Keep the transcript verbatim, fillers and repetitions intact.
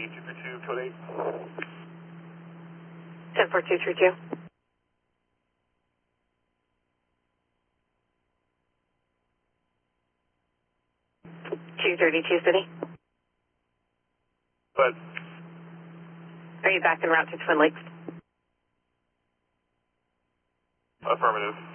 two three two, code eight. ten four two three two. two thirty-two City. But Are you back en route to Twin Lakes? affirmative.